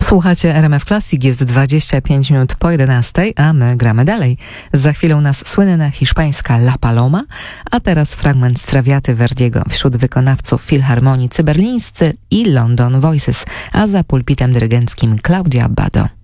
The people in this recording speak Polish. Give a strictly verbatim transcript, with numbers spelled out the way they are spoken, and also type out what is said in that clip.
Słuchacie R M F Classic, jest dwadzieścia pięć minut po jedenastej, a my gramy dalej. Za chwilę nas słynna hiszpańska La Paloma, a teraz fragment z Traviaty Verdiego. Wśród wykonawców filharmonii cyberlińscy i London Voices, a za pulpitem dyrygenckim Claudia Abbado.